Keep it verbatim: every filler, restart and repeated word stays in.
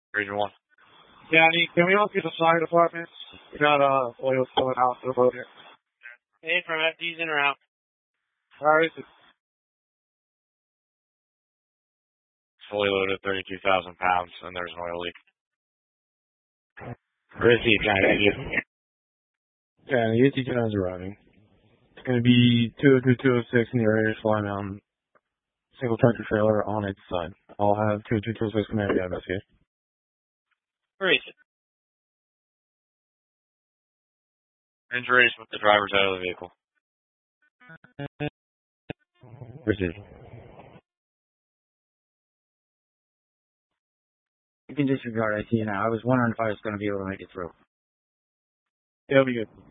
Region one. Yeah, can we look at the fire departments? We got uh, oil spilling out to the boat here. Hey, from F D's in or out? Where is it? Fully loaded, thirty-two thousand pounds, and there's an oil leak. Where is he, Johnny? Yeah, the A T ten is arriving. It's going to be two oh two, two oh six in the area, flying on single tractor trailer on its side. I'll have two oh two, two oh six come out of the investigate. Where is it? Injuries with the drivers out of the vehicle. Where's it? You can disregard I see you now. I was wondering if I was going to be able to make it through. It'll be good.